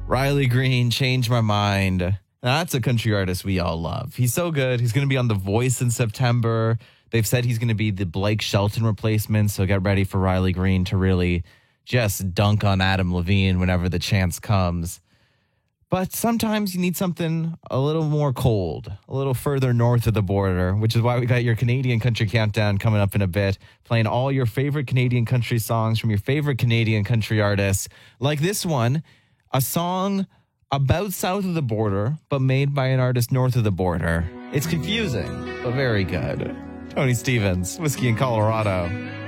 Riley Green, Change My Mind. Now, that's a country artist we all love. He's so good. He's going to be on The Voice in September. They've said he's going to be the Blake Shelton replacement, so get ready for Riley Green to really just dunk on Adam Levine whenever the chance comes. But sometimes you need something a little more cold, a little further north of the border, which is why we got your Canadian Country Countdown coming up in a bit, playing all your favorite Canadian country songs from your favorite Canadian country artists, like this one, a song about south of the border, but made by an artist north of the border. It's confusing, but very good. Tony Stevens, Whiskey in Colorado.